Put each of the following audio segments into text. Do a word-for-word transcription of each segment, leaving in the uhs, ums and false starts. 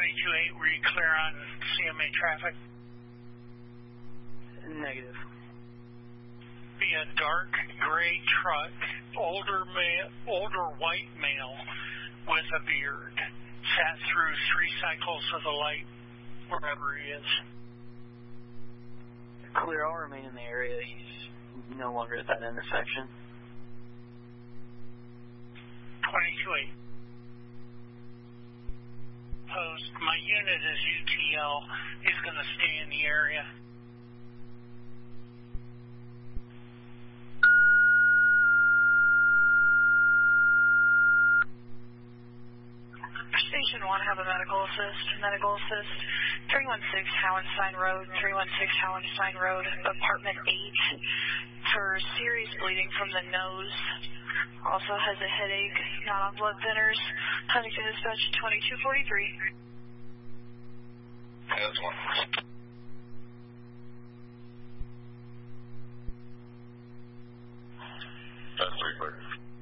twenty-two eight, were you clear on C M A traffic? Negative. Be a dark gray truck, older male, older white male with a beard. Sat through three cycles of the light wherever he is. Clear, I'll remain in the area. He's no longer at that intersection. twenty-two eight. Post. My unit is U T L. He's going to stay in the area. Station one, have a medical assist. Medical assist. three one six Howenstein Road, three one six Howenstein Road, apartment eight, for serious bleeding from the nose. Also has a headache, not on blood thinners. Huntington Dispatch twenty-two forty-three. Yeah, that's one. That's three clear.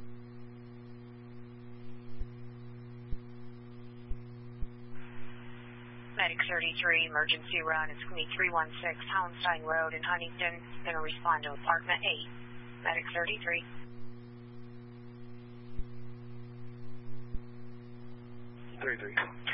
Medic thirty-three, emergency run. It's going to be three one six Howenstein Road in Huntington. Going to respond to apartment eight. Medic thirty-three. thirty-three.